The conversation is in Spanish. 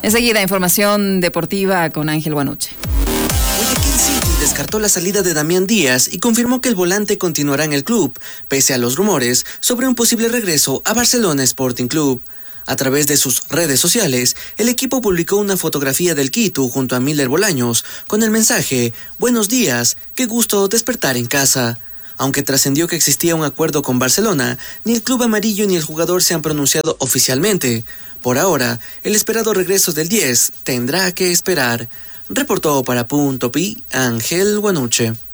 Enseguida, información deportiva con Ángel Guanuche. Guayaquil City descartó la salida de Damián Díaz y confirmó que el volante continuará en el club, pese a los rumores sobre un posible regreso a Barcelona Sporting Club. A través de sus redes sociales, el equipo publicó una fotografía del Quito junto a Miller Bolaños con el mensaje: "Buenos días, qué gusto despertar en casa". Aunque trascendió que existía un acuerdo con Barcelona, ni el club amarillo ni el jugador se han pronunciado oficialmente. Por ahora, el esperado regreso del 10 tendrá que esperar. Reportó para Punto Pi, Ángel Guanuche.